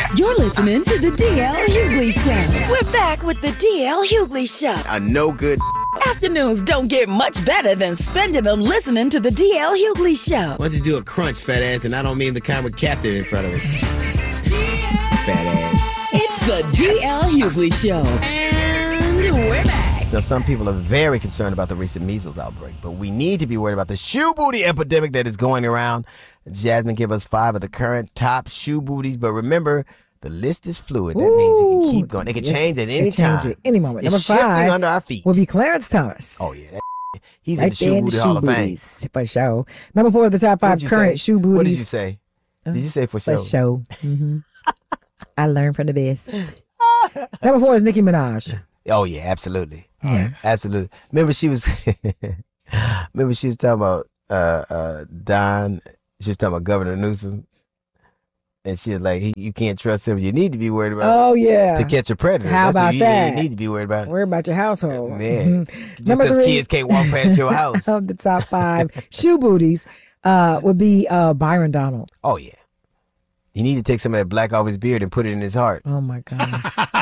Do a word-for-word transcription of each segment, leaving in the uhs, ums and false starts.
You're listening to the D L Hughley Show. We're back with the D L Hughley Show. A no good. Afternoons don't get much better than spending them listening to the D L Hughley Show. Why don't you do a crunch, fat ass? And I don't mean the kind with Captain in front of it. Fat ass. It's the D L Hughley Show. And we're back. Now, some people are very concerned about the recent measles outbreak, but we need to be worried about the shoe booty epidemic that is going around. Jasmine gave us five of the current top shoe booties, but remember, the list is fluid. That Ooh, means it can keep going. It can change at any time. Change at any moment. It's Number five shifting under our feet. will be Clarence Thomas. Oh, yeah. That, he's right in the Shoe Booty Hall of Fame. For show. Number four of the top five current say? shoe booties. What did you say? Did you say for show? For show. Mm-hmm. I learned from the best. Number four is Nicki Minaj. Oh, yeah, absolutely. Yeah. Absolutely. Remember she was remember she was talking about uh, uh, Don. She was talking about Governor Newsom. And she was like, he, you can't trust him. You need to be worried about Oh, yeah. to catch a predator. How That's about what you, that? You need to be worried about. Worry about your household. Yeah. Mm-hmm. Just Number because three kids can't walk past your house. of the top five shoe booties uh, would be uh, Byron Donald. Oh, yeah. You need to take some of that black off his beard and put it in his heart. Oh, my gosh.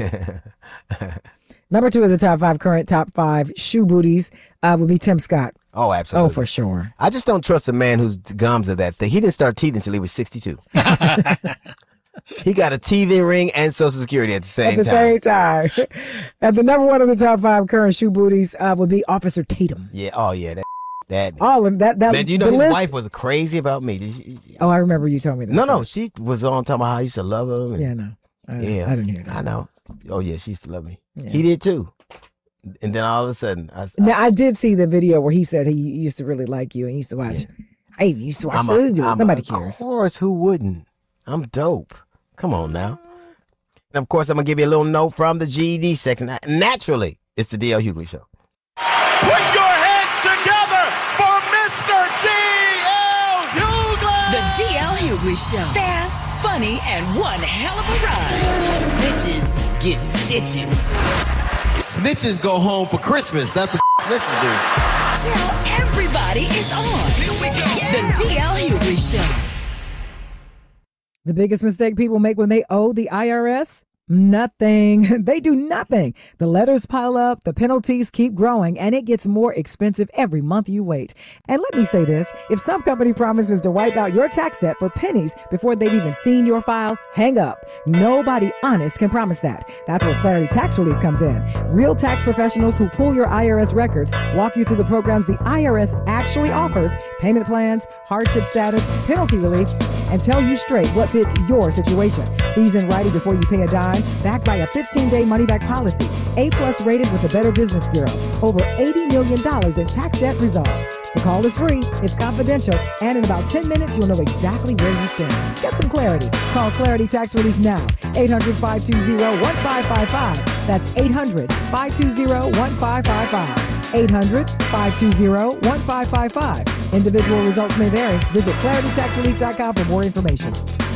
Number two of the top five current top five shoe booties uh, would be Tim Scott. Oh, absolutely. Oh, for sure. I just don't trust a man whose gums are that thick. He didn't start teething until he was sixty-two. He got a teething ring and Social Security at the same time. At the time. same time. And the number one of the top five current shoe booties uh, would be Officer Tatum. Yeah. Oh, yeah. That. That. All of that. that Man, do you know the his list? wife was crazy about me? Did she, oh, I remember you told me that. No, story. no. She was on talking about how I used to love him. And, yeah, no. I, yeah. I didn't hear that. I know. Oh, yeah. She used to love me. Yeah. He did too. And then all of a sudden, I, now I did see the video where he said he used to really like you and he used to watch. Yeah. I even used to watch so good. Nobody cares. Of course, who wouldn't? I'm dope. Come on now. And of course, I'm gonna give you a little note from the G E D section. Naturally, it's the D L Hughley Show. Put your hands together for Mister D L Hughley. The D L Hughley Show. Fast, funny, and one hell of a ride. Snitches get stitches. Snitches go home for Christmas. That's what snitches do. Tell everybody it's on. Here we go. The D L Hughley Show. The biggest mistake people make when they owe the I R S? Nothing. They do nothing. The letters pile up, the penalties keep growing, and it gets more expensive every month you wait. And let me say this, if some company promises to wipe out your tax debt for pennies before they've even seen your file, hang up. Nobody honest can promise that. That's where Clarity Tax Relief comes in. Real tax professionals who pull your I R S records, walk you through the programs the I R S actually offers, payment plans, hardship status, penalty relief, and tell you straight what fits your situation. Fees in writing before you pay a dime, backed by a fifteen-day money-back policy. A-plus rated with the Better Business Bureau. Over eighty million dollars in tax debt resolved. The call is free, it's confidential, and in about ten minutes, you'll know exactly where you stand. Get some clarity. Call Clarity Tax Relief now. eight hundred, five two zero, one five five five. That's eight hundred, five two zero, one five five five. eight hundred, five two zero, one five five five. Individual results may vary. Visit clarity tax relief dot com for more information.